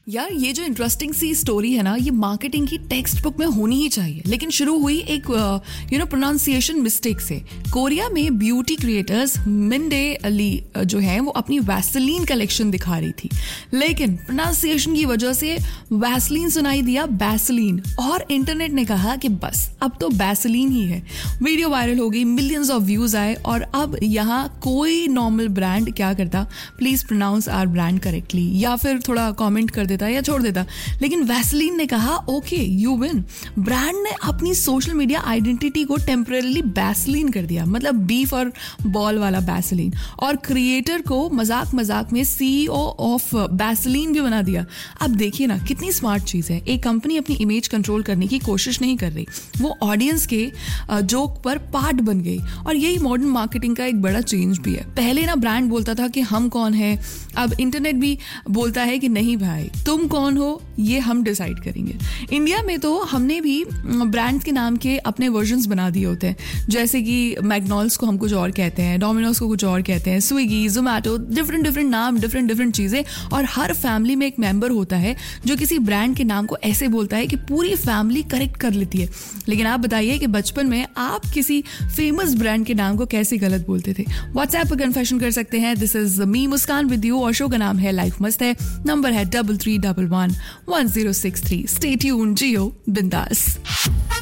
यार ये जो इंटरेस्टिंग सी स्टोरी है ना, ये मार्केटिंग की टेक्स्ट बुक में होनी ही चाहिए, लेकिन शुरू हुई एक प्रोनाउंसिएशन मिस्टेक से। कोरिया में ब्यूटी क्रिएटर्स मिंडे अली जो है वो अपनी वैसलीन कलेक्शन दिखा रही थी, लेकिन प्रोनाउंसिएशन की वजह से वैसलीन सुनाई दिया बैसलीन, और इंटरनेट ने कहा कि बस अब तो बैसलीन ही है। वीडियो वायरल हो गई, मिलियंस ऑफ व्यूज आए, और अब यहाँ कोई नॉर्मल ब्रांड क्या करता, please pronounce our brand correctly, या फिर थोड़ा कॉमेंट कर देता या छोड़ देता। लेकिन वैसलीन ने कहा ओके यू विन। ब्रांड ने अपनी सोशल मीडिया आइडेंटिटी को टेम्परेरीली बैसलीन कर दिया, मतलब बीफ और बॉल वाला बैसलीन, और क्रिएटर को मजाक मजाक में CEO ऑफ बैसलीन भी बना दिया। अब देखिए ना कितनी स्मार्ट चीज है। एक कंपनी अपनी इमेज कंट्रोल करने की कोशिश नहीं कर रही, वो ऑडियंस के जोक पर पार्ट बन गई, और यही मॉडर्न मार्केटिंग का एक बड़ा चेंज भी है। पहले ना ब्रांड बोलता था कि हम कौन है, अब इंटरनेट भी बोलता है कि नहीं भाई तुम कौन हो ये हम डिसाइड करेंगे। इंडिया में तो हमने भी ब्रांड्स के नाम के अपने वर्जन्स बना दिए होते हैं, जैसे कि मैकडॉनल्ड्स को हम कुछ और कहते हैं, डोमिनोज को कुछ और कहते हैं, स्विगी, जोमैटो, डिफरेंट नाम, डिफरेंट चीजें, और हर फैमिली में एक मेंबर होता है जो किसी ब्रांड के नाम को ऐसे बोलता है कि पूरी फैमिली करेक्ट कर लेती है। लेकिन आप बताइए कि बचपन में आप किसी फेमस ब्रांड के नाम को कैसे गलत बोलते थे? व्हाट्सएप पर कन्फेशन कर सकते हैं। This is me Muskan with you, और शो का नाम है लाइफ मस्त है। नंबर है 33111063। स्टे ट्यून्ड, जियो बिंदास।